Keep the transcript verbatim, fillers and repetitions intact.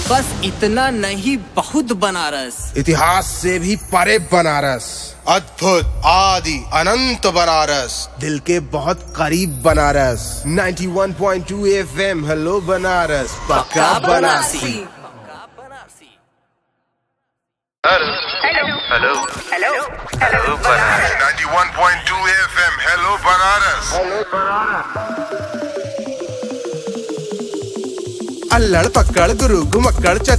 बस इतना नहीं, बहुत बनारस। इतिहास से भी परे बनारस, अद्भुत आदि अनंत बनारस, दिल के बहुत करीब बनारस। इक्यानवे पॉइंट दो एफएम, हेलो बनारस, पक्का Banarasi. Hello hello hello hello Banaras. इक्यानवे पॉइंट दो एफएम, हेलो बनारस। अल्लड़ पकड़ गुरु घुमक्कड़